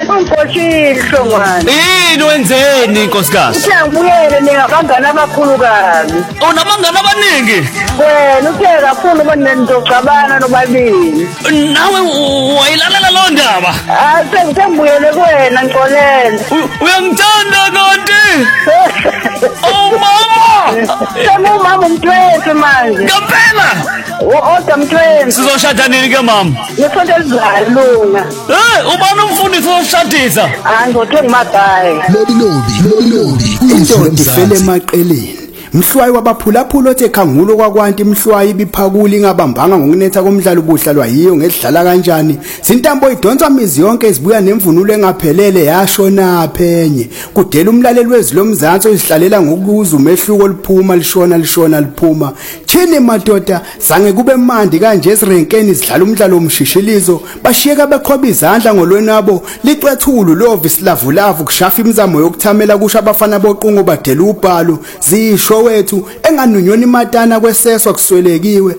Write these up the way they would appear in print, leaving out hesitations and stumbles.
Ungotshile Hlongwane. Yini wenzeni nkosikazi? Ngiyabuyele ningabangani abakhulu kabi. Unabangani abaningi? Wena uthe kakhulu bonenizogcabana nobabili. Nawe wayilalela lo ndaba? Sengibuyele kuwena Nkolelo. Uyangithanda kanti? Oh mama! Semumama umntwethu manje. Ngempela? Oda mntwethu. Sizoshada nini ke mama? Ngisonto elizayo lunga. Ubani umfundisi oshadisa? Ngothe ngimagayi. Lobi indoda ifele emaqeleni. Mhlwayi wabaphulaphula othe khangulo kwakwanti Mhlwayi ibiphakula ingabambanga ngokunetha komdlalo buhlalwa yiyo ngedlala kanjani zintambo idonswa imizi yonke izibuya nemvunulo engaphelele yashona phenye kudela umlaleli wezilomzansi ozihlalela ngokuza umehluko oliphuma lishona liphuma thini madoda zange kube mandi kanje ezirenkeni izidlala umdlalo omshishilizo bashiyeka beqhoba izandla ngolwenabo liqwethulu lovi silavulavu kushafa imizamo yokuthamela kusha abafana boqungu badela ubhalo zisho wethu enganunyoni imatana kweseswa kuswelekiwe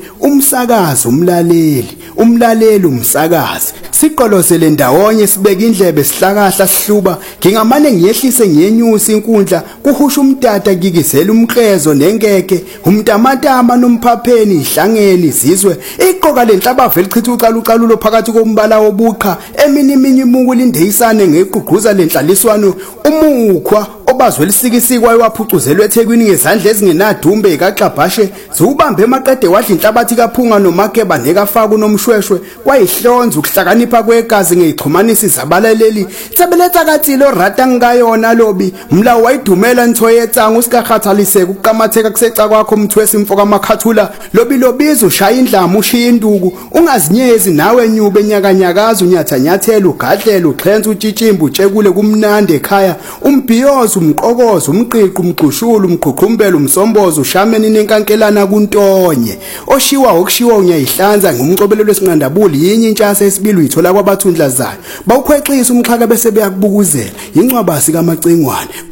umlaleli umsakazi siqolozele ndawonye sibeka indlebe sihlakahla sihluba ngingamane ngiyehlise ngiyenyusa inkundla kuhusha umtata kikizela umkrezo nengeke umtamatama nomphapheni ihlangeni izizwe iqoka lenhlaba velichitha ucalucalulo phakathi kombala wobuqa emini imungu lindeyisane ngeqhuquza lenhlaliswano umukhwa obazwe lisikisikwa waphucuzelwe eThekwini ngezandla ezingenadumbe ikaXabhashe ziubambe emaqede wadla inhlabathi kaphunga nomakeba nekafaka unomshweshwe kwayihlonza ukuhlakanipha kwegazi ngezixhumanisi zabalaleli sebeletha katsilo orata ngayona lobi mlawo wayidumela ntho yetsangu usikakhathaliseka ukuqamatheka kuseca kwakho umthwesi imfoka amakhathula lobizo ushaya indlamu ushiya induku ungazinyezi nawe nyube enyakanyakaza unyathanyathela ugadlela uxhenza utshitshimba utshekule kumnandi ekhaya umbhiyozo umqokozo umqiqu umgqushulu umqhuqhumbela umsombozo ushameni nenkankelana kuntonye oshiwa okushiwa unyayihlanza ngumcobelelo wesinqandabuli yinye intshasa esibili uyithola kwabathundlazayo bawukhwexisa umxhaka bese beyakubukuzela incwaba sika Macengwane